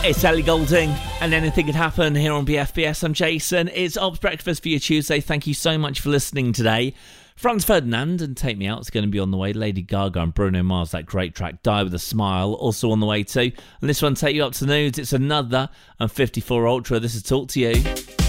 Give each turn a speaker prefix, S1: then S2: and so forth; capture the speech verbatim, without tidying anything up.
S1: It's Ellie Goulding, and anything could happen here on B F B S. I'm Jason. It's Ops Breakfast for your Tuesday. Thank you so much for listening today. Franz Ferdinand and Take Me Out is going to be on the way. Lady Gaga and Bruno Mars, that great track, Die With A Smile, also on the way too. And this one, Take You Up to the Nudes. It's another and fifty-four Ultra. This is Talk To You.